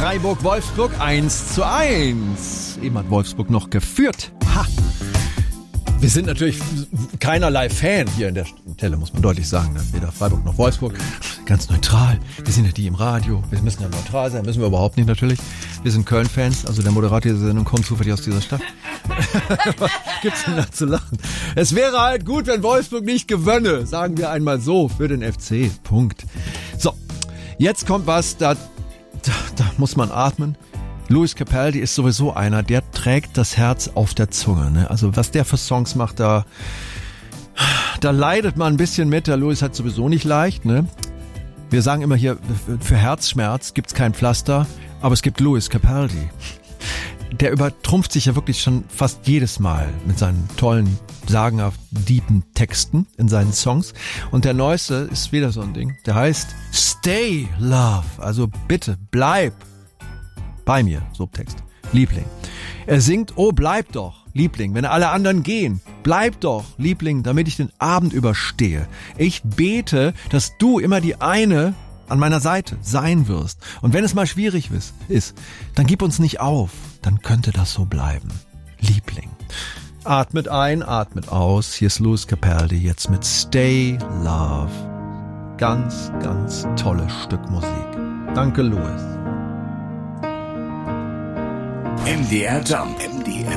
Freiburg-Wolfsburg 1:1. Eben hat Wolfsburg noch geführt. Ha! Wir sind natürlich keinerlei Fan hier in der Stelle, muss man deutlich sagen. Ne? Weder Freiburg noch Wolfsburg. Ganz neutral. Wir sind ja die im Radio. Wir müssen ja neutral sein. Müssen wir überhaupt nicht natürlich. Wir sind Köln-Fans. Also der Moderator dieser Sendung kommt zufällig aus dieser Stadt. Was gibt's denn da zu lachen? Es wäre halt gut, wenn Wolfsburg nicht gewönne. Sagen wir einmal so für den FC. Punkt. So, jetzt kommt was, da muss man atmen. Lewis Capaldi ist sowieso einer, der trägt das Herz auf der Zunge. Ne? Also was der für Songs macht, da leidet man ein bisschen mit. Der Lewis hat sowieso nicht leicht. Ne? Wir sagen immer hier, für Herzschmerz gibt's kein Pflaster, aber es gibt Lewis Capaldi. Der übertrumpft sich ja wirklich schon fast jedes Mal mit seinen tollen, sagenhaft deepen Texten in seinen Songs. Und der neueste ist wieder so ein Ding. Der heißt Stay Love. Also bitte, bleib bei mir, Subtext. Liebling. Er singt, oh bleib doch, Liebling, wenn alle anderen gehen. Bleib doch, Liebling, damit ich den Abend überstehe. Ich bete, dass du immer die eine an meiner Seite sein wirst. Und wenn es mal schwierig ist, dann gib uns nicht auf. Dann könnte das so bleiben. Liebling. Atmet ein, atmet aus. Hier ist Lewis Capaldi jetzt mit Stay Love. Ganz, ganz tolles Stück Musik. Danke, Lewis. MDR Jump. MDR